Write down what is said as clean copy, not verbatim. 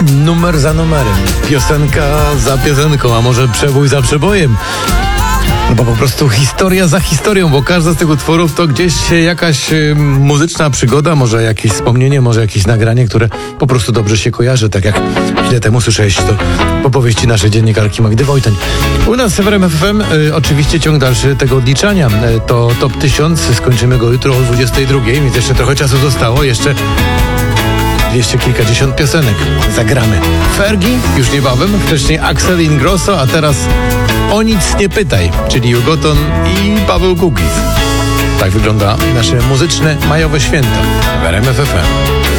Numer za numerem, piosenka za piosenką, a może przebój za przebojem. No bo po prostu historia za historią, bo każda z tych utworów to gdzieś jakaś muzyczna przygoda, może jakieś wspomnienie, może jakieś nagranie, które po prostu dobrze się kojarzy, tak jak chwilę temu słyszałeś to w opowieści naszej dziennikarki Magdy Wojtań. U nas w RMF FM oczywiście ciąg dalszy tego odliczania. To Top 1000, skończymy go jutro o 22, więc jeszcze trochę czasu zostało, jeszcze 200 kilkadziesiąt piosenek zagramy. Fergie już niebawem, wcześniej Axel Ingrosso, a teraz O nic nie pytaj, czyli Jugoton i Paweł Kukiz. Tak wygląda nasze muzyczne majowe święto w RMF FM.